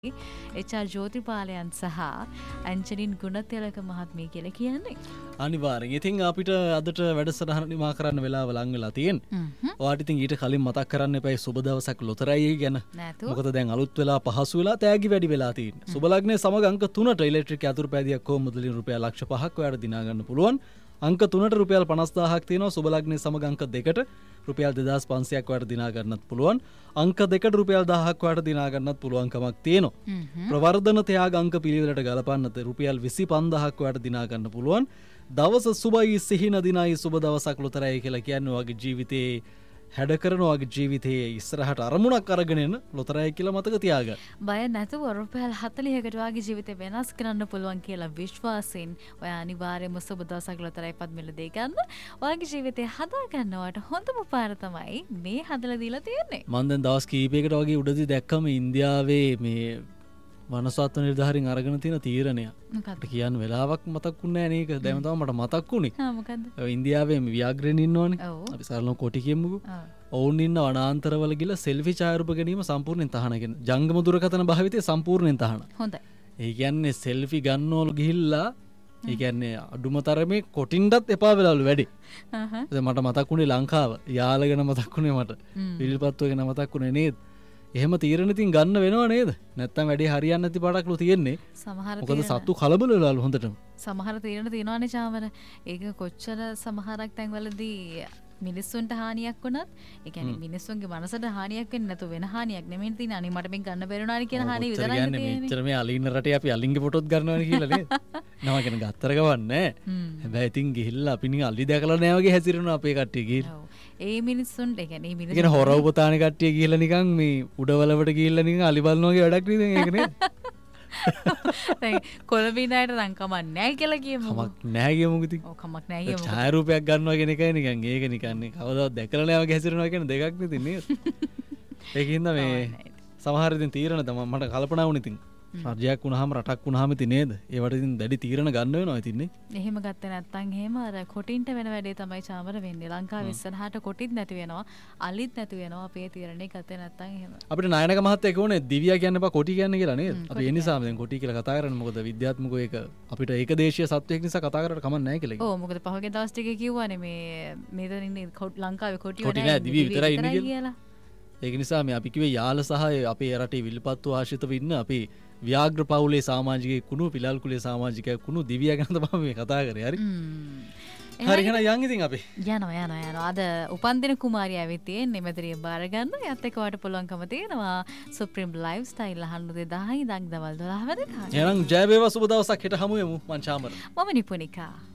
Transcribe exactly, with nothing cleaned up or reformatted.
H R ජෝතිපාලයන් සහ Angeline Gunathilaka මහත්මිය කියලා කියන්නේ. අනිවාර්යෙන්. ඉතින් අපිට අදට වැඩසටහන නිමා කරන්න වෙලාව ලං වෙලා තියෙන්නේ. ඔයාට ඉතින් ඊට කලින් මතක් කරන්න එපා සුබ දවසක් ලොතරැයි ගැන. මොකද දැන් අලුත් වෙලා පහසු වෙලා තෑගි වැඩි වෙලා තියෙන්නේ. සුබ ලග්නේ සමග අංක තුනට ඉලෙක්ට්‍රික් යතුරුපෑදියක් කොහොම මුදලින් රුපියල් ලක්ෂ පහක් ඔයාලට දිනා ගන්න පුළුවන්. අංක තුනට රුපියල් පනස් දාහක් තියෙනවා. සුබ ලග්නේ සමග අංක දෙකට රුපියල් දෙදාස් පන්සියයක් ඔයාලට දිනා ගන්නත් පුළුවන්. අංක දෙකට රුපියල් දහයක් ඔයාලට දිනා ගන්නත් පුළුවන්කමක් තියෙනවා. ප්‍රවර්ධන ත්‍යාග අංක පිළිවෙලට ගලපන්නත් රුපියල් විසි පන්දාහක් ඔයාලට දිනා ගන්න පුළුවන්. දවස සුබයි සිහින දිනයි සුබ දවසක් ලොතරැයි කියලා කියන්නේ ඔයාගේ ජීවිතේ හැඩ කරන ඔයාගේ ජීවිතයේ ඉස්සරහට අරමුණක් අරගෙන එන ලොතරැයි කියලා මතක තියාගන්න. බය නැතුව රුපියල් හතළිහකට ඔයාගේ ජීවිතේ වෙනස් කරන්න පුළුවන් කියලා විශ්වාසයෙන් ඔයා අනිවාර්යයෙන්ම සුබ දවසක් ලොතරැයි පත්මිල දෙය ගන්න. ඔයාගේ ජීවිතේ හදා ගන්නවට හොඳම පාර තමයි මේ හදලා දීලා තියෙන්නේ. මම දැන් දවස් කීපයකට වගේ උඩදී දැක්කම ඉන්දියාවේ මේ වනසත්ව නිලධාරීන් අරගෙන තියෙන තීරණය. මොකක්ද කියන්න වෙලාවක් මතක්ුන්නේ නැහැ නේද? දැන් තමයි මට මතක් වුණේ. ආ මොකද්ද? ඉන්දියාවේ මේ ව්‍යාග්‍රෙන් ඉන්නවනේ. ඔව්. අපි සරලව කොටි කියමුකෝ. ඔවුන් ඉන්න වනාන්තරවල ගිහලා සෙල්ෆි ඡායාරූප ගැනීම සම්පූර්ණයෙන් තහනම් කියන. ජංගම දුරකථන භාවිතය සම්පූර්ණයෙන් තහනම්. හොඳයි. ඒ කියන්නේ සෙල්ෆි ගන්නවලු ගිහිල්ලා ඒ කියන්නේ අඩුම තරමේ කොටින්ඩත් එපා වෙලාලු වැඩි. හහ. දැන් මට මතක් වුණේ ලංකාව. යාල ගැන මතක් වුණේ මට. පිළිපත්තුව ගැන මතක් වුණේ නේද? එහෙම තීරණ ඉතින් ගන්න වෙනව නේද? නැත්තම් වැඩේ හරියන්නේ නැති පාඩක්ලු තියෙන්නේ. සමහර මොකද සත්තු කලබල වෙලාලු හොඳටම. සමහර තීරණ තියෙනවානේ චාමර. ඒක කොච්චර සමහරක් තැන්වලදී මිනිස්සුන්ට හානියක් වුණත් ඒ කියන්නේ මිනිස්සුන්ගේ මනසට හානියක් වෙන්නේ නැතු වෙන හානියක් නෙමෙයි තියෙන. අනේ මට මේක ගන්න බැරුණානේ කියන හානිය විතරයි තියෙන්නේ. මෙච්චර මේ අලින්න රටේ අපි අලින්ගේ ෆොටෝත් ගන්නවනේ කියලා නේද? නම ගැන ගත්තර ගවන්නේ. හැබැයි ඉතින් ගිහිල්ලා අපි නිකන් අලි දැකලා නැහැ වගේ හැසිරෙනවා අපේ කට්ටිය ගිහිල්ලා. ඒ මිනිස්සුන්ට ඒ කියන්නේ මිනිස්සු කියන හොර උපතානේ කට්ටිය ගිහිල්ලා නිකන් මේ උඩවලවට ගිහිල්ලා නිකන් අලි බලනවා වගේ වැඩක් නේද ඒක නේද? දැන් කොළඹිනායට නම් කමක් නැහැ කියලා කියමු. කමක් නැහැ කියමු ඉතින්. ඔව් කමක් නැහැ කියමු. ඡායාරූපයක් ගන්නවා කියන එකයි නිකන් ඒක නිකන් නේ කවදාවත් දැකලා නැහැ වගේ හැසිරෙනවා කියන දෙකක් නේ ඉතින් නේද? ඒකින්ද මේ සමහර ඉතින් තීරණ තමයි මට කල්පනා වුණේ ඉතින්. රජයක් වුණාම රටක් වුණාම ඉතින් නේද? ඒවට ඉතින් දැඩි තීරණ ගන්න වෙනවා ඉතින් නේ. එහෙම ගත්තේ නැත්නම් එහෙම අර කොටින්ට වෙන වැඩේ තමයි චාමර වෙන්නේ. ලංකාවේ ඉස්සරහට කොටිත් නැති වෙනවා, අලිත් නැති වෙනවා. අපේ තීරණේ ගත්තේ නැත්නම් එහෙම. අපිට නායනක මහත්තයා කිව්වනේ දිව්‍යා කියන්න එපා කොටි කියන්න කියලා නේද? අපි ඒ නිසාම දැන් කොටි කියලා කතා කරන්නේ මොකද විද්‍යාත්මකව ඒක අපිට ඒකදේශීය සත්වයක් නිසා කතා කරලා කමක් නැහැ කියලා. ඔව් මොකද පහුගිය දවස් ටිකේ කිව්වනේ මේ මෙතන ඉන්නේ ලංකාවේ කොටි කොටි නෑ දිව්‍ය විතරයි ඉන්නේ කියලා. ඒක නිසා මේ අපි කිව්වේ යාල සහ අපේ රටේ විල්පත්තු ආශ්‍රිතව ඉන්න අපි ව්‍යාග්‍ර පවුලේ සමාජිකයෙක් කුණු පිළල් කුලේ සමාජිකයෙක් කුණු දිව්‍යා ගැන තමයි මේ කතා කරේ. හරි. හරි එහෙනම් යන් ඉතින් අපි. යනවා යනවා යනවා. අද උපන්දින කුමාරිය ඇවිත් තියෙන්නේ මෙතනින් බාර ගන්න. යත් එක්ක වට පුළුවන්කම තියෙනවා සුප්‍රීම් ලයිව් ස්ටයිල් අහන්න දෙදාහයි දක් දවල් දොළහ වෙනකන්. එහෙනම් ජය වේවා සුබ දවසක් හෙට හමු වෙමු මං චාමර. මම නිපුනිකා.